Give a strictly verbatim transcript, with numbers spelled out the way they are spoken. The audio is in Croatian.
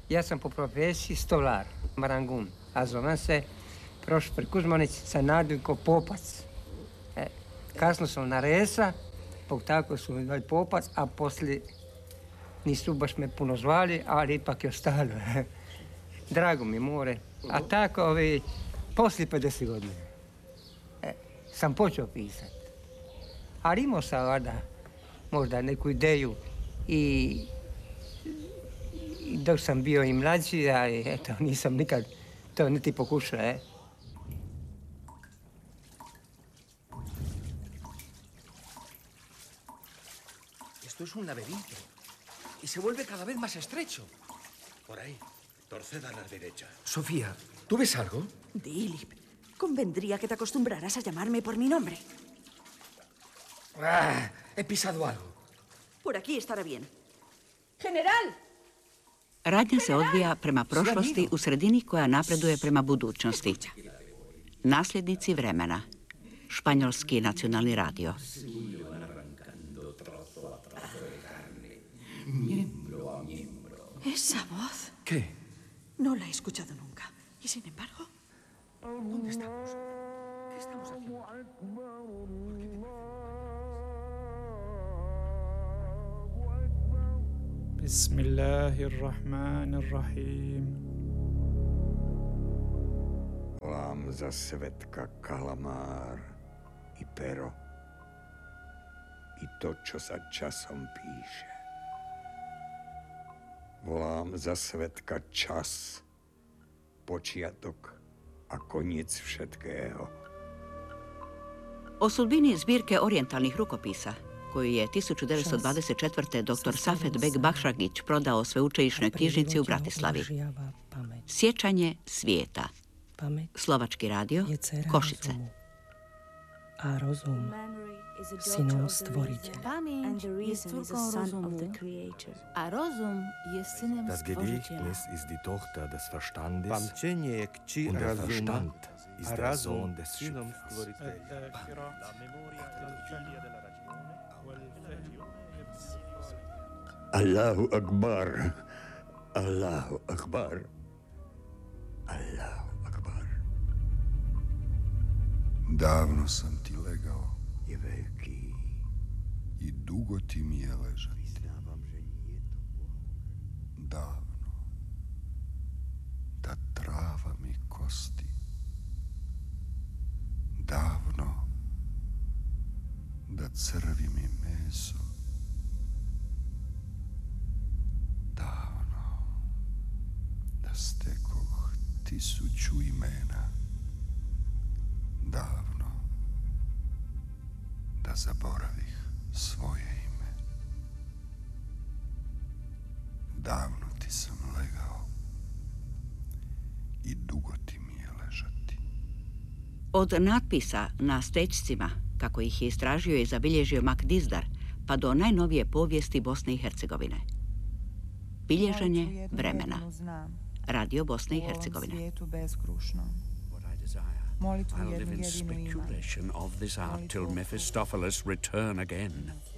Ja sam po profesiji stolar, marangun, a zovem se Prošper Kuzmanić sa nadimkom Popac. E, kasno sam naresa, pog tako su mi zvali Popac, a poslije nisu baš me puno zvali, ali ipak je ostalo. Drago mi more. A tako, ovi, poslije pedeset godina e, sam počeo pisati. Ali imao sam vada, možda neku ideju i, i dok sam bio i mlađi, ali eto, nisam nikad to niti pokušao, e. Esto es un laberinto y se vuelve cada vez más estrecho. Por ahí, torced a la derecha. Sofía, ¿tú ves algo? Dilip, convendría que te acostumbraras a llamarme por mi nombre. Ah, he pisado algo. Por aquí estará bien. ¡General! Radnja se odvija prema prošlosti u sredini koja napreduje prema budućnosti. Nasljednici vremena. Španjolski nacionalni radio. Esa voz. ¿Qué? No la he escuchado nunca. Y sin embargo... ¿Dónde estamos? ¿Qué estamos haciendo? بسم الله الرحمن الرحيم. Volám za svetka kalamár i pero i to, čo sa časom píše. Volám za svetka čas, počiatok a koniec všetkého. O sudbini zbirke orijentalnih rukopisa, koju je tisuću devetsto dvadeset četvrte. doktor Safet Beg Bakšagić prodao sveučilišnoj knjižnici u Bratislavi. Sjećanje svijeta. Slovački radio, Košice. A rozum synom stvoriteľa. A rozum je synem Das Gedächtnis ist die Tochter des Verstandes Pamćenje je kći und der razuma, Verstand ist a der razum Sohn des synom Schöpfers. stvoritelja. Allahu Akbar, Allahu Akbar, Allahu Akbar. Davno sam ti legao Je veliki. i dugo ti mi je ležati. Davno. Da trava mi kosti. Davno. Da crvi mi meso. Davno. Da stekoh tisuću imena. Davno. Da zaboravih svoje ime. Davno ti sam legao i dugo ti mi je ležati. Od natpisa na stećcima, kako ih je istražio i zabilježio Mak Dizdar, pa do najnovije povijesti Bosne i Hercegovine. Bilježenje vremena. Radio Bosne i Hercegovine. I'll live in speculation of this art till Mephistopheles return again.